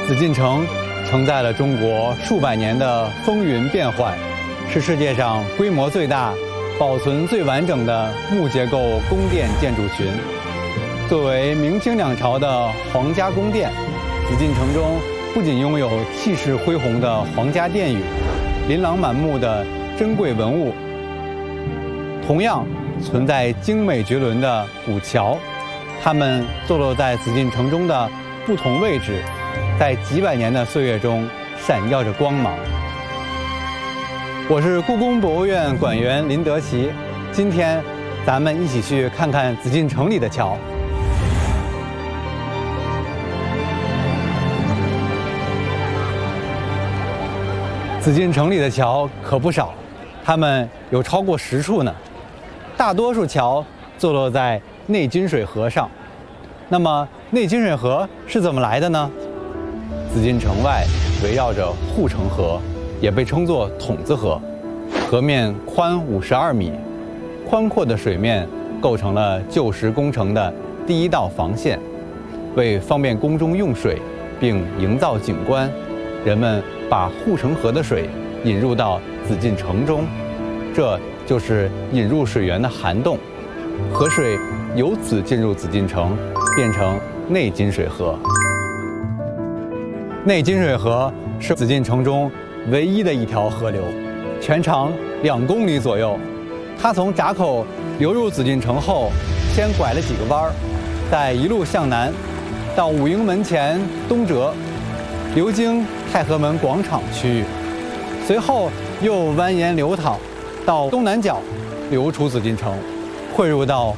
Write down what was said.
紫禁城承载了中国数百年的风云变幻，是世界上规模最大、保存最完整的木结构宫殿建筑群。作为明清两朝的皇家宫殿，紫禁城中不仅拥有气势恢宏的皇家殿宇、琳琅满目的珍贵文物，同样存在精美绝伦的古桥，它们坐落在紫禁城中的不同位置，在几百年的岁月中闪耀着光芒。我是故宫博物院馆员林德奇，今天咱们一起去看看紫禁城里的桥。紫禁城里的桥可不少，它们有超过10处呢。大多数桥坐落在内金水河上。那么内金水河是怎么来的呢？紫禁城外围绕着护城河，也被称作筒子河，河面宽52米，宽阔的水面构成了旧时宫城的第一道防线。为方便宫中用水并营造景观，人们把护城河的水引入到紫禁城中，这就是引入水源的涵洞，河水由此进入紫禁城，变成内金水河。内金水河是紫禁城中唯一的一条河流，全长2公里左右。它从闸口流入紫禁城后，先拐了几个弯儿，再一路向南，到武营门前东折，流经太和门广场区域，随后又蜿蜒流淌到东南角，流出紫禁城，汇入到